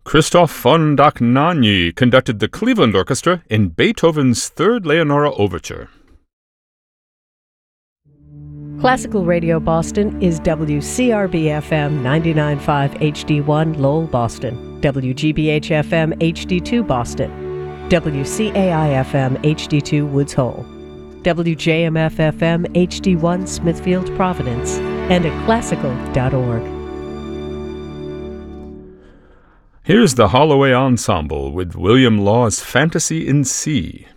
Christoph von Dohnanyi conducted the Cleveland Orchestra in Beethoven's Third Leonora Overture. Classical Radio Boston is WCRB-FM 99.5 HD1 Lowell, Boston, WGBH-FM HD2 Boston, WCAI-FM HD2 Woods Hole, WJMF-FM HD1 Smithfield, Providence, and at classical.org. Here's the Holloway Ensemble with William Law's Fantasy in C.